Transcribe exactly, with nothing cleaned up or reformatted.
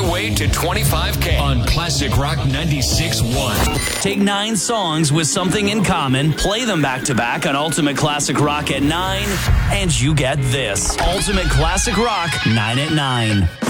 your way to twenty-five K on Classic Rock ninety-six point one. Take nine songs with something in common, play them back to back on Ultimate Classic Rock at nine, and you get this. Ultimate Classic Rock nine at nine.